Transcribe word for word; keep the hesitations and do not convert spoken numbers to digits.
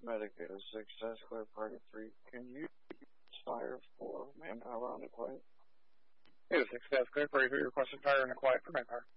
Medicaid, Success Clear Party three. Can you fire for manpower on the quiet? Hey, Success Clear Party three requesting fire on the quiet for manpower.